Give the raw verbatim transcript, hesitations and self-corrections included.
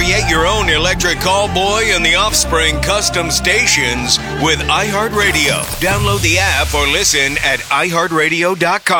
Create your own electric callboy and the Offspring custom stations with iHeartRadio. Download the app or listen at i heart radio dot com.